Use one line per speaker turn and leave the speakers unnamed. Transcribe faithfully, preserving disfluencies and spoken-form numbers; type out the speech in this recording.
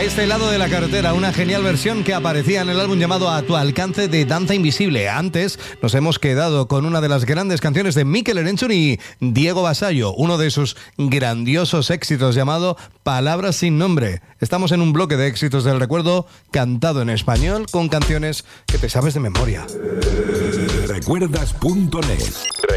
este lado de la carretera, una genial versión que aparecía en el álbum llamado A tu alcance de Danza Invisible. Antes nos hemos quedado con una de las grandes canciones de Mikel Erenchun y Diego Basallo, uno de sus grandiosos éxitos llamado Palabras sin nombre. Estamos en un bloque de éxitos del recuerdo cantado en español con canciones que te sabes de memoria.
Recuerdas punto net